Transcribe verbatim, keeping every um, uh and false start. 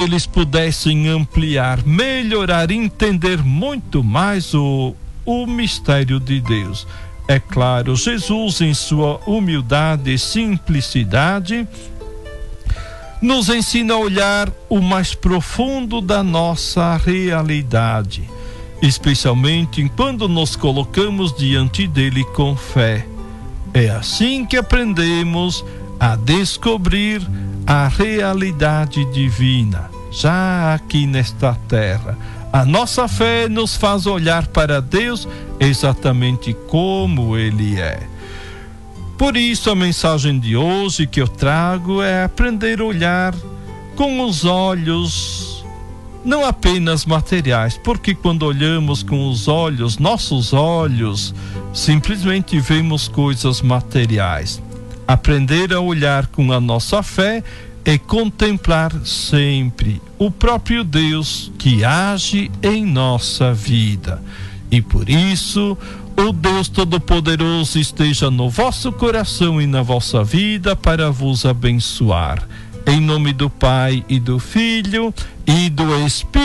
eles pudessem ampliar, melhorar, entender muito mais o, o mistério de Deus. É claro, Jesus, em sua humildade e simplicidade, nos ensina a olhar o mais profundo da nossa realidade, especialmente quando nos colocamos diante dele com fé. É assim que aprendemos a descobrir a realidade divina, já aqui nesta terra. A nossa fé nos faz olhar para Deus exatamente como Ele é. Por isso, a mensagem de hoje que eu trago é aprender a olhar com os olhos não apenas materiais, porque quando olhamos com os olhos, nossos olhos, simplesmente vemos coisas materiais. Aprender a olhar com a nossa fé é contemplar sempre o próprio Deus que age em nossa vida. E por isso, o Deus Todo-Poderoso esteja no vosso coração e na vossa vida para vos abençoar. Em nome do Pai e do Filho e do Espírito